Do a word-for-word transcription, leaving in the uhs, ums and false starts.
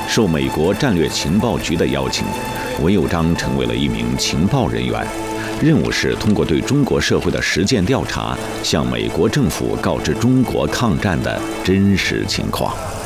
受美国战略情报局的邀请，韦友章成为了一名情报人员，任务是通过对中国社会的实践调查，向美国政府告知中国抗战的真实情况。